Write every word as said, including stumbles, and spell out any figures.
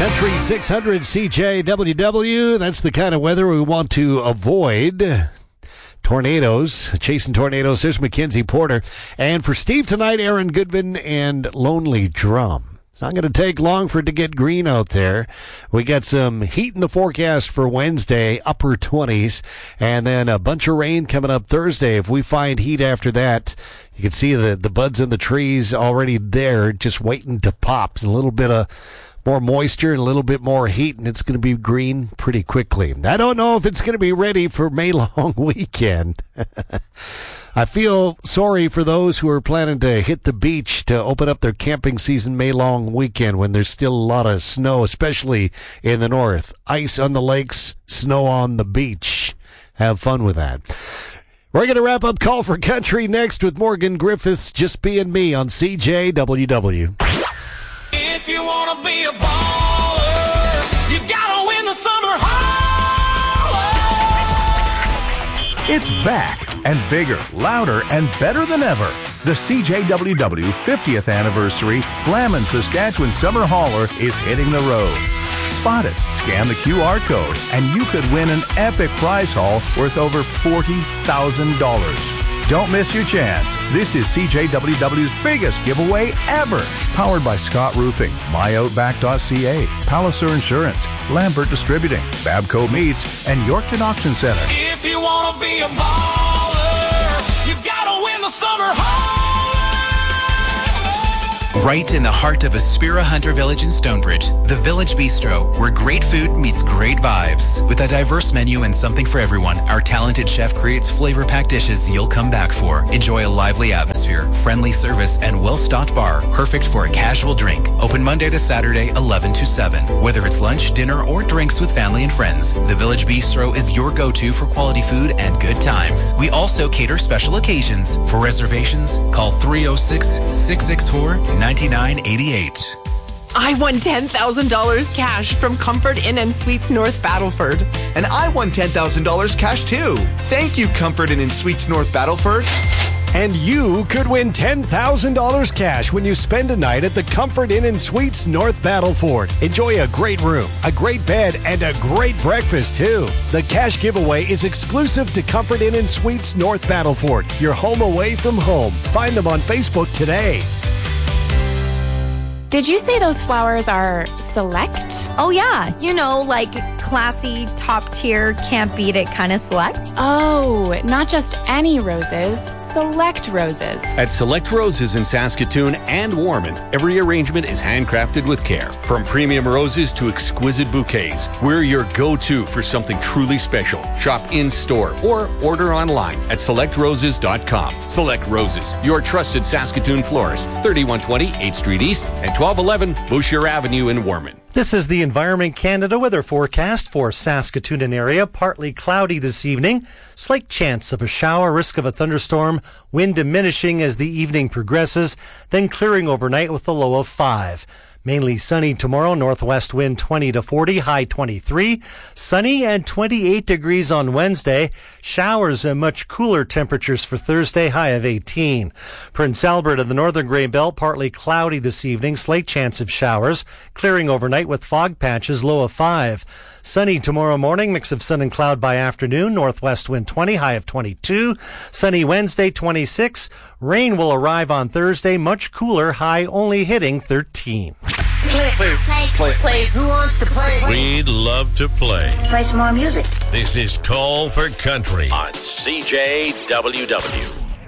Country six hundred C J W W. That's the kind of weather we want to avoid. Tornadoes, chasing tornadoes. There's Mackenzie Porter. And for Steve tonight, Aaron Goodman and Lonely Drum. It's not going to take long for it to get green out there. We got some heat in the forecast for Wednesday, upper twenties, and then a bunch of rain coming up Thursday. If we find heat after that, you can see the, the buds in the trees already there, just waiting to pop. It's a little bit of more moisture and a little bit more heat, and it's going to be green pretty quickly. I don't know if it's going to be ready for May long weekend. I feel sorry for those who are planning to hit the beach to open up their camping season May long weekend when there's still a lot of snow, especially in the north. Ice on the lakes, snow on the beach. Have fun with that. We're going to wrap up Call for Country next with Morgan Griffiths, Just Being Me on C J W W. If you want to be a baller, you gotta win the summer holler. It's back and bigger, louder, and better than ever. The C J W W fiftieth Anniversary Flamin' Saskatchewan Summer Hauler is hitting the road. Spot it, scan the Q R code, and you could win an epic prize haul worth over forty thousand dollars. Don't miss your chance. This is C J W W's biggest giveaway ever. Powered by Scott Roofing, my outback dot c a, Palliser Insurance, Lambert Distributing, Babco Meats, and Yorkton Auction Center. If you want to be a baller, you gotta win the summer holler. Right in the heart of Aspira Hunter Village in Stonebridge, the Village Bistro, where great food meets great vibes. With a diverse menu and something for everyone, our talented chef creates flavor-packed dishes you'll come back for. Enjoy a lively atmosphere, friendly service, and well-stocked bar, perfect for a casual drink. Open Monday to Saturday, eleven to seven. Whether it's lunch, dinner, or drinks with family and friends, the Village Bistro is your go-to for quality food and good times. We also cater special occasions. For reservations, call three oh six, six six four, nine nine eight eight. I won ten thousand dollars cash from Comfort Inn and Suites North Battleford. And I won ten thousand dollars cash too. Thank you, Comfort Inn and Suites North Battleford. And you could win ten thousand dollars cash when you spend a night at the Comfort Inn and Suites North Battleford. Enjoy a great room, a great bed, and a great breakfast, too. The cash giveaway is exclusive to Comfort Inn and Suites North Battleford, your home away from home. Find them on Facebook today. Did you say those flowers are select? Oh, yeah. You know, like classy, top tier, can't beat it kind of select. Oh, not just any roses. Select Roses. At Select Roses in Saskatoon and Warman, every arrangement is handcrafted with care. From premium roses to exquisite bouquets, we're your go-to for something truly special. Shop in-store or order online at select roses dot com. Select Roses, your trusted Saskatoon florist, thirty-one twenty eighth Street East and twelve eleven Boucher Avenue in Warman. This is the Environment Canada weather forecast for Saskatoon and area. Partly cloudy this evening. Slight chance of a shower, risk of a thunderstorm. Wind diminishing as the evening progresses, then clearing overnight with a low of five. Mainly sunny tomorrow, northwest wind twenty to forty, high twenty-three. Sunny and twenty-eight degrees on Wednesday. Showers and much cooler temperatures for Thursday, high of eighteen. Prince Albert and the northern Grey Belt, partly cloudy this evening, slight chance of showers. Clearing overnight with fog patches, low of five. Sunny tomorrow morning, mix of sun and cloud by afternoon, northwest wind twenty, high of twenty-two. Sunny Wednesday, twenty-six. Rain will arrive on Thursday, much cooler, high only hitting thirteen. Play, play, play, play, play. Who wants to play? We'd love to play. Play some more music. This is Call for Country on C J W W.